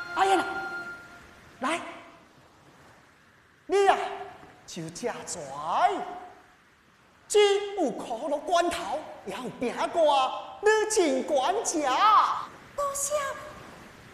阿燕啊，来，你呀、就假拽，只有可乐罐头，也有饼干，你尽管食。 多谢